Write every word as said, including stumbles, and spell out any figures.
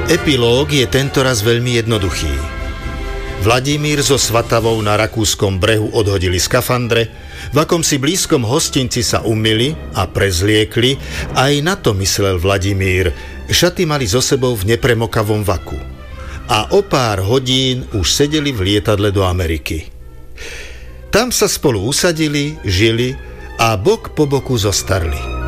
Epilóg je tentoraz veľmi jednoduchý. Vladimír so Svatavou na rakúskom brehu odhodili skafandre, v akomsi blízkom hostinci sa umyli a prezliekli, aj na to myslel Vladimír, šaty mali so sebou v nepremokavom vaku. A o pár hodín už sedeli v lietadle do Ameriky. Tam sa spolu usadili, žili a bok po boku zostarli.